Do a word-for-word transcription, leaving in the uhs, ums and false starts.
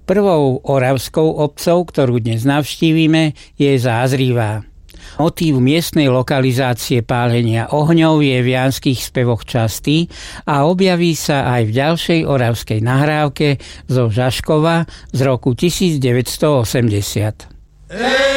Prvou oravskou obcou, ktorú dnes navštívime, je Zázrivá. Motív miestnej lokalizácie pálenia ohňov je v janských spevoch častý a objaví sa aj v ďalšej oravskej nahrávke zo Žaškova z roku devätnásť osemdesiat.